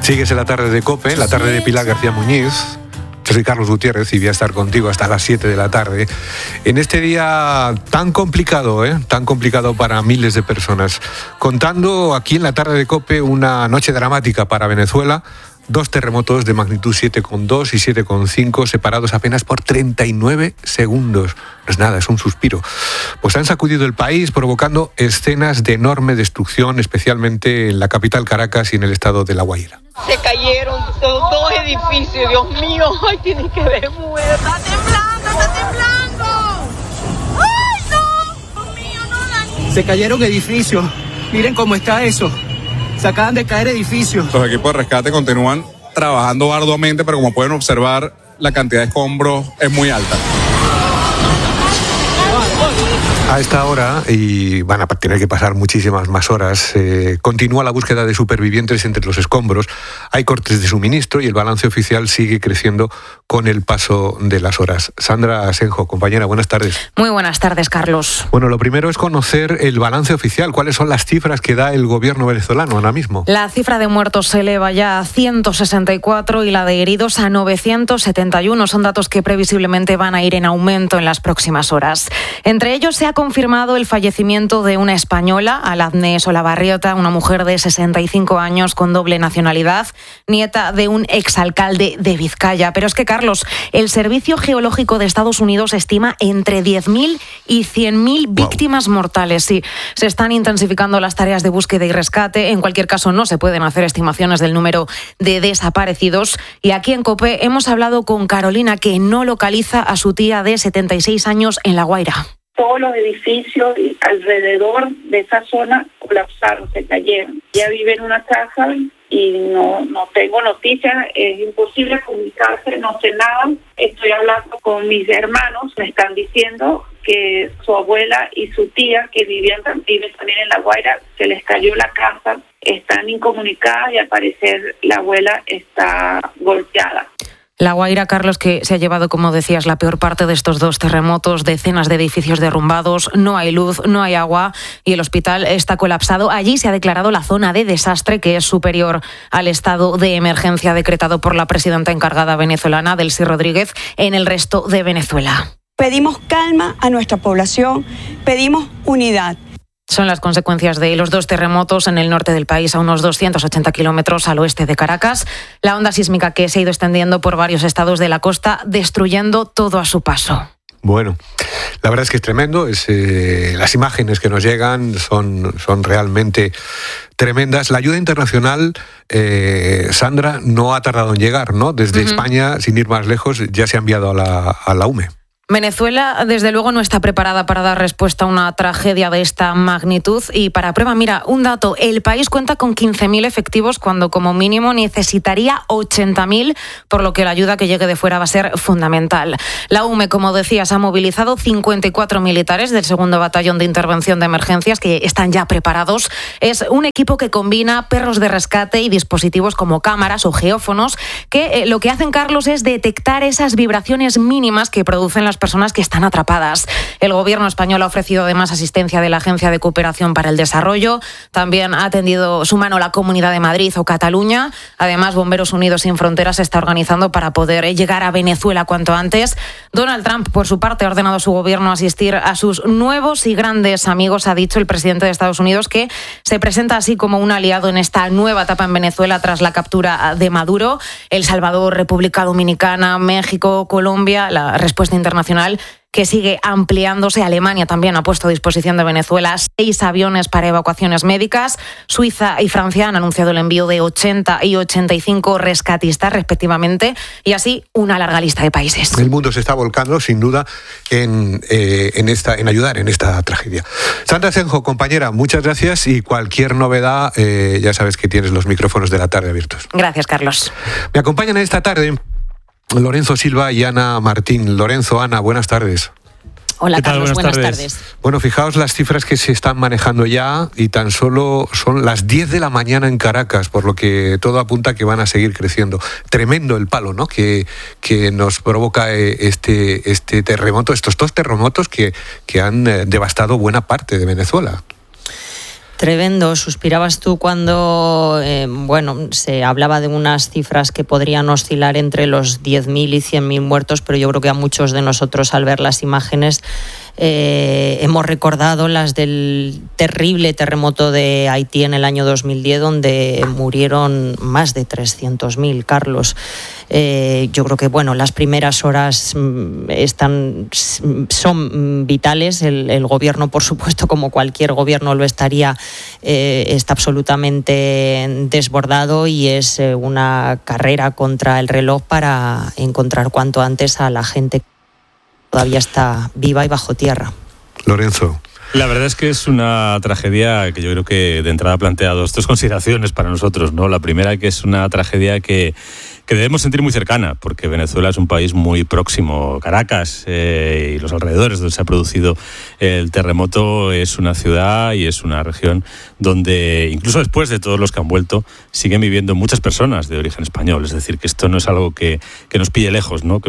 Sigues en la tarde de COPE, la tarde de Pilar García Muñiz. Yo soy Carlos Gutiérrez y voy a estar contigo hasta las 7 de la tarde. En este día tan complicado para miles de personas. Contando aquí en la tarde de COPE una noche dramática para Venezuela. 2 terremotos de magnitud 7,2 y 7,5 separados apenas por 39 segundos. No es nada, es un suspiro. Pues han sacudido el país provocando escenas de enorme destrucción, especialmente en la capital Caracas y en el estado de La Guaira. Se cayeron 2 edificios, Dios mío, ay, tiene que ver muerto. ¡Está temblando! ¡Ay, no! Dios mío, no, Dani. Se cayeron edificios, miren cómo está eso. Se acaban de caer edificios. Los equipos de rescate continúan trabajando arduamente, pero como pueden observar, la cantidad de escombros es muy alta. A esta hora, y van a tener que pasar muchísimas más horas, continúa la búsqueda de supervivientes entre los escombros. Hay cortes de suministro y el balance oficial sigue creciendo con el paso de las horas. Sandra Asenjo, compañera, buenas tardes. Muy buenas tardes, Carlos. Bueno, lo primero es conocer el balance oficial. ¿Cuáles son las cifras que da el gobierno venezolano ahora mismo? La cifra de muertos se eleva ya a 164 y la de heridos a 971. Son datos que previsiblemente van a ir en aumento en las próximas horas. Entre ellos se ha confirmado el fallecimiento de una española, Aladne Solabarrieta, una mujer de 65 años con doble nacionalidad, nieta de un exalcalde de Vizcaya. Pero es que, Carlos, el Servicio Geológico de Estados Unidos estima entre 10.000 y 100.000 víctimas mortales. Sí, se están intensificando las tareas de búsqueda y rescate. En cualquier caso, no se pueden hacer estimaciones del número de desaparecidos. Y aquí en COPE hemos hablado con Carolina, que no localiza a su tía de 76 años en La Guaira. Todos los edificios alrededor de esa zona colapsaron, se cayeron. Ya vive en una casa y no tengo noticias, es imposible comunicarse, no sé nada. Estoy hablando con mis hermanos, me están diciendo que su abuela y su tía, que viven también en La Guaira, se les cayó la casa, están incomunicadas y al parecer la abuela está golpeada. La Guaira, Carlos, que se ha llevado, como decías, la peor parte de estos 2 terremotos, decenas de edificios derrumbados, no hay luz, no hay agua y el hospital está colapsado. Allí se ha declarado la zona de desastre, que es superior al estado de emergencia decretado por la presidenta encargada venezolana, Delcy Rodríguez, en el resto de Venezuela. Pedimos calma a nuestra población, pedimos unidad. Son las consecuencias de los 2 terremotos en el norte del país, a unos 280 kilómetros al oeste de Caracas. La onda sísmica que se ha ido extendiendo por varios estados de la costa, destruyendo todo a su paso. Bueno, la verdad es que es tremendo. Las imágenes que nos llegan son realmente tremendas. La ayuda internacional, Sandra, no ha tardado en llegar, ¿no? Desde España, sin ir más lejos, ya se ha enviado a la UME. Venezuela, desde luego, no está preparada para dar respuesta a una tragedia de esta magnitud. Y para prueba, mira, un dato. El país cuenta con 15.000 efectivos cuando como mínimo necesitaría 80.000, por lo que la ayuda que llegue de fuera va a ser fundamental. La UME, como decías, ha movilizado 54 militares del 2º Batallón de Intervención de Emergencias que están ya preparados. Es un equipo que combina perros de rescate y dispositivos como cámaras o geófonos que lo que hacen, Carlos, es detectar esas vibraciones mínimas que producen las personas que están atrapadas. El gobierno español ha ofrecido además asistencia de la Agencia de Cooperación para el Desarrollo. También ha tendido su mano la Comunidad de Madrid o Cataluña. Además, Bomberos Unidos Sin Fronteras se está organizando para poder llegar a Venezuela cuanto antes. Donald Trump, por su parte, ha ordenado a su gobierno asistir a sus nuevos y grandes amigos. Ha dicho el presidente de Estados Unidos que se presenta así como un aliado en esta nueva etapa en Venezuela tras la captura de Maduro. El Salvador, República Dominicana, México, Colombia, la respuesta internacional que sigue ampliándose. Alemania también ha puesto a disposición de Venezuela 6 aviones para evacuaciones médicas. Suiza y Francia han anunciado el envío de 80 y 85 rescatistas respectivamente, y así una larga lista de países. El mundo se está volcando, sin duda, en ayudar en esta tragedia. Sandra Asenjo, compañera, muchas gracias, y cualquier novedad, ya sabes que tienes los micrófonos de la tarde abiertos. Gracias, Carlos. Me acompañan esta tarde Lorenzo Silva y Ana Martín. Lorenzo, Ana, buenas tardes. Hola, Carlos, buenas tardes. Bueno, fijaos las cifras que se están manejando ya, y tan solo son las 10 de la mañana en Caracas, por lo que todo apunta que van a seguir creciendo. Tremendo el palo, ¿no?, que nos provoca este terremoto, estos 2 terremotos que han devastado buena parte de Venezuela. Tremendo. Suspirabas tú cuando se hablaba de unas cifras que podrían oscilar entre los 10.000 y 100.000 muertos, pero yo creo que a muchos de nosotros, al ver las imágenes, hemos recordado las del terrible terremoto de Haití en el año 2010, donde murieron más de 300.000, Carlos. Yo creo que las primeras horas son vitales. El gobierno, por supuesto, como cualquier gobierno lo estaría, está absolutamente desbordado, y es una carrera contra el reloj para encontrar cuanto antes a la gente que todavía está viva y bajo tierra. Lorenzo. La verdad es que es una tragedia que yo creo que de entrada plantea dos consideraciones para nosotros, ¿no? La primera, que es una tragedia que debemos sentir muy cercana, porque Venezuela es un país muy próximo. Caracas y los alrededores donde se ha producido el terremoto es una ciudad y es una región donde, incluso después de todos los que han vuelto, siguen viviendo muchas personas de origen español. Es decir, que esto no es algo que nos pille lejos, ¿no?